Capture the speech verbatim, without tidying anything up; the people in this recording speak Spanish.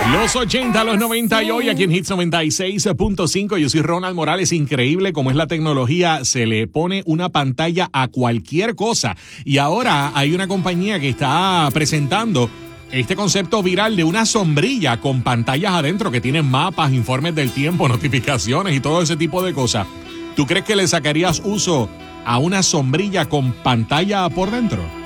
Los ochenta, los noventa y hoy aquí en Hits noventa y seis punto cinco. Yo soy Ronald Morales. Increíble cómo es la tecnología. Se le pone una pantalla a cualquier cosa. Y ahora hay una compañía que está presentando este concepto viral de una sombrilla con pantallas adentro que tienen mapas, informes del tiempo, notificaciones y todo ese tipo de cosas. ¿Tú crees que le sacarías uso a una sombrilla con pantalla por dentro?